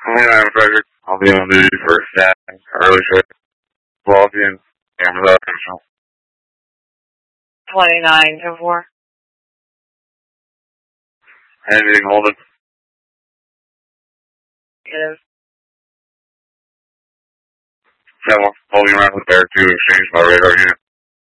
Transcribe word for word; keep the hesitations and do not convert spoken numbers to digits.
twenty-nine Frederick. I'll be on duty for staff, early shift, quality, and Amazon. twenty-nine to four. Handing Holden. Negative. Someone holding around with Bear two exchange my radar unit.